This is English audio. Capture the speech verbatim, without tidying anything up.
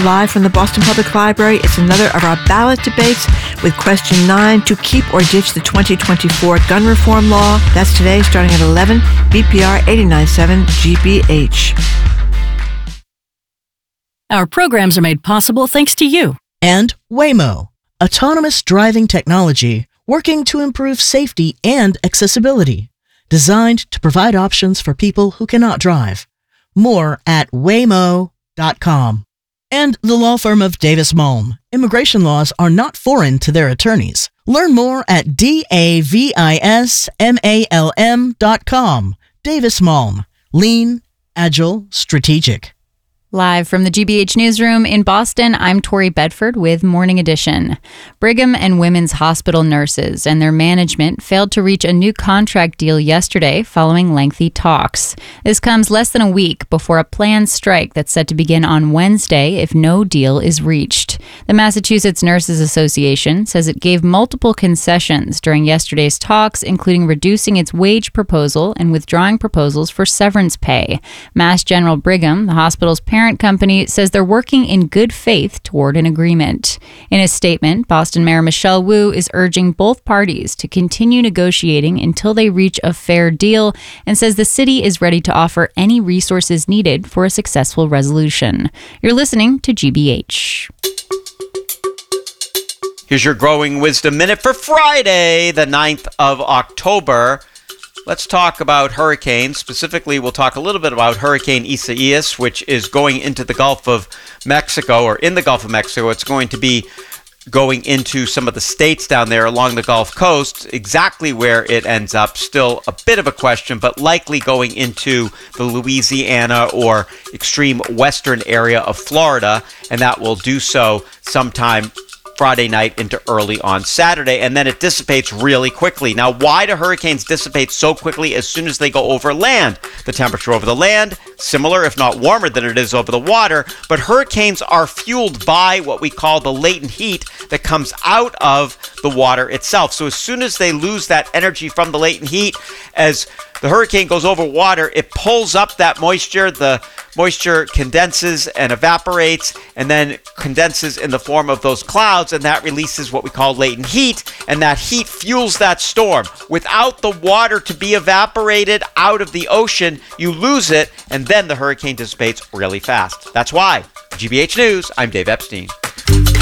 live from the Boston Public Library. It's another of our ballot debates with question nine, to keep or ditch the twenty twenty-four gun reform law. That's today, starting at eleven, B P R eighty-nine point seven G B H. Our programs are made possible thanks to you. And Waymo, autonomous driving technology working to improve safety and accessibility, designed to provide options for people who cannot drive. More at waymo dot com. And the law firm of Davis Malm. Immigration laws are not foreign to their attorneys. Learn more at D A V I S M A L M dot com. Davis Malm. Lean, agile, strategic. Live from the G B H Newsroom in Boston, I'm Tori Bedford with Morning Edition. Brigham and Women's Hospital nurses and their management failed to reach a new contract deal yesterday following lengthy talks. This comes less than a week before a planned strike that's set to begin on Wednesday if no deal is reached. The Massachusetts Nurses Association says it gave multiple concessions during yesterday's talks, including reducing its wage proposal and withdrawing proposals for severance pay. Mass General Brigham, the hospital's parent company, says they're working in good faith toward an agreement. In a statement, Boston Mayor Michelle Wu is urging both parties to continue negotiating until they reach a fair deal and says the city is ready to offer any resources needed for a successful resolution. You're listening to G B H. Here's your Growing Wisdom Minute for Friday, the ninth of October. Let's talk about hurricanes. Specifically, we'll talk a little bit about Hurricane Isaias, which is going into the Gulf of Mexico, or in the Gulf of Mexico. It's going to be going into some of the states down there along the Gulf Coast. Exactly where it ends up, still a bit of a question, but likely going into the Louisiana or extreme western area of Florida, and that will do so sometime Friday night into early on Saturday, and then it dissipates really quickly. Now, why do hurricanes dissipate so quickly as soon as they go over land? The temperature over the land, similar if not warmer than it is over the water, but hurricanes are fueled by what we call the latent heat that comes out of the water itself. So as soon as they lose that energy from the latent heat, as the hurricane goes over water, it pulls up that moisture. The moisture condenses and evaporates and then condenses in the form of those clouds, and that releases what we call latent heat, and that heat fuels that storm. Without the water to be evaporated out of the ocean, you lose it, and then the hurricane dissipates really fast. That's why. G B H News, I'm Dave Epstein.